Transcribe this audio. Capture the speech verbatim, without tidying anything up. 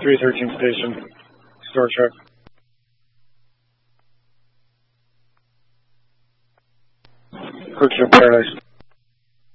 three thirteen station, Star Trek. Quick Ship Paradise.